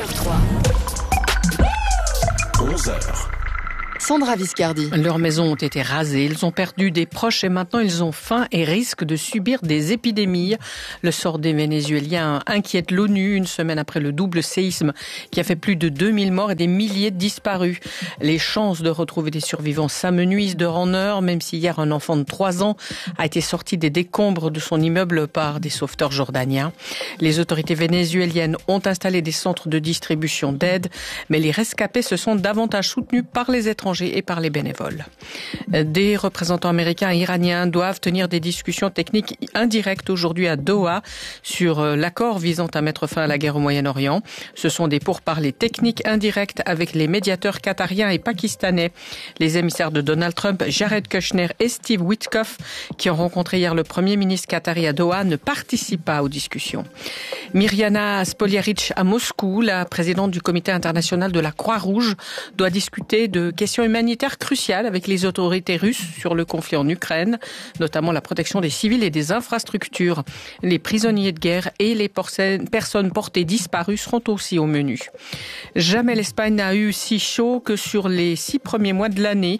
9-3. 11h. Sandra Viscardi. Leurs maisons ont été rasées, ils ont perdu des proches et maintenant ils ont faim et risquent de subir des épidémies. Le sort des Vénézuéliens inquiète l'ONU une semaine après le double séisme qui a fait plus de 2000 morts et des milliers de disparus. Les chances de retrouver des survivants s'amenuisent d'heure en heure, même si hier un enfant de 3 ans a été sorti des décombres de son immeuble par des sauveteurs jordaniens. Les autorités vénézuéliennes ont installé des centres de distribution d'aide, mais les rescapés se sont davantage soutenus par les étrangers et par les bénévoles. Des représentants américains et iraniens doivent tenir des discussions techniques indirectes aujourd'hui à Doha sur l'accord visant à mettre fin à la guerre au Moyen-Orient. Ce sont des pourparlers techniques indirects avec les médiateurs qatariens et pakistanais. Les émissaires de Donald Trump, Jared Kushner et Steve Witkoff, qui ont rencontré hier le Premier ministre qatari à Doha, ne participent pas aux discussions. Mirjana Spoljaric à Moscou, la présidente du Comité international de la Croix-Rouge, doit discuter de questions humanitaires cruciales avec les autorités russes sur le conflit en Ukraine, notamment la protection des civils et des infrastructures. Les prisonniers de guerre et les personnes portées disparues seront aussi au menu. Jamais l'Espagne n'a eu si chaud que sur les 6 premiers mois de l'année.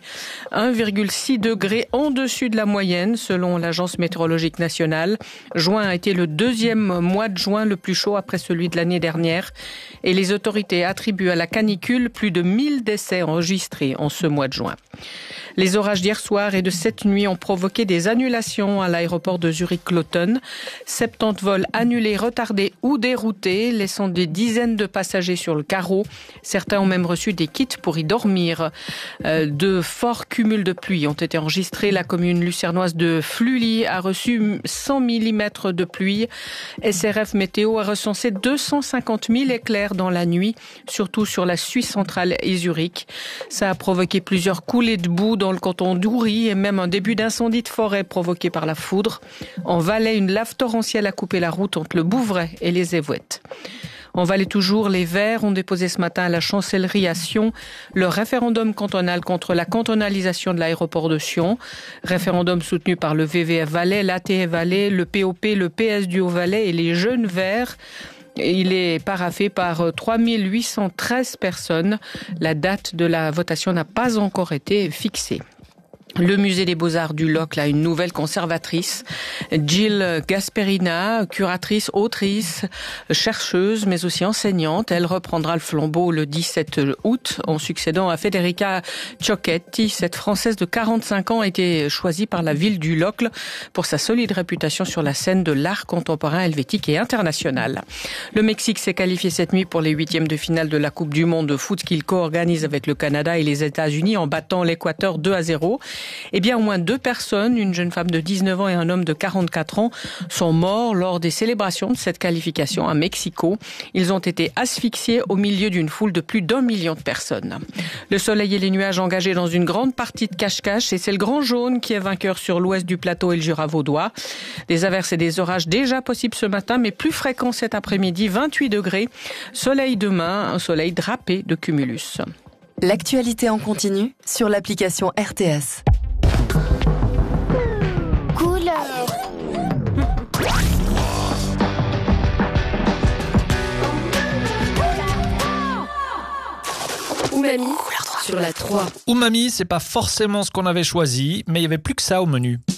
1,6 degrés en dessus de la moyenne, selon l'Agence météorologique nationale. Juin a été le deuxième mois de juin le plus chaud après celui de l'année dernière. Et les autorités attribuent à la canicule plus de 1000 décès enregistrés en ce mois de juin. Les orages d'hier soir et de cette nuit ont provoqué des annulations à l'aéroport de Zurich-Kloten. 70 vols annulés, retardés ou déroutés, laissant des dizaines de passagers sur le carreau. Certains ont même reçu des kits pour y dormir. De forts cumuls de pluie ont été enregistrés. La commune lucernoise de Fluli a reçu 100 mm de pluie. SRF Météo a recensé 250 000 éclairs dans la nuit, surtout sur la Suisse centrale et Zurich. Ça a provoqué plusieurs coulées de boue dans le canton d'Uri et même un début d'incendie de forêt provoqué par la foudre. En Valais, une lave torrentielle a coupé la route entre le Bouvray et les Évouettes. En Valais toujours, les Verts ont déposé ce matin à la chancellerie à Sion le référendum cantonal contre la cantonalisation de l'aéroport de Sion. Référendum soutenu par le VVF Valais, l'ATF Valais, le POP, le PS du Haut-Valais et les Jeunes Verts. Il est paraphé par 3813 personnes. La date de la votation n'a pas encore été fixée. Le musée des Beaux-Arts du Locle a une nouvelle conservatrice, Jill Gasperina, curatrice, autrice, chercheuse, mais aussi enseignante. Elle reprendra le flambeau le 17 août en succédant à Federica Ciocchetti. Cette Française de 45 ans a été choisie par la ville du Locle pour sa solide réputation sur la scène de l'art contemporain helvétique et international. Le Mexique s'est qualifié cette nuit pour les 8e de finale de la Coupe du Monde de foot qu'il co-organise avec le Canada et les États-Unis en battant l'Équateur 2-0. Eh bien, au moins 2 personnes, une jeune femme de 19 ans et un homme de 44 ans, sont morts lors des célébrations de cette qualification à Mexico. Ils ont été asphyxiés au milieu d'une foule de plus d'1 million de personnes. Le soleil et les nuages engagés dans une grande partie de cache-cache et c'est le Grand Jaune qui est vainqueur sur l'ouest du plateau et le Jura vaudois. Des averses et des orages déjà possibles ce matin, mais plus fréquents cet après-midi, 28 degrés. Soleil demain, un soleil drapé de cumulus. L'actualité en continu sur l'application RTS. Umami sur la 3. Umami, c'est pas forcément ce qu'on avait choisi, mais il y avait plus que ça au menu.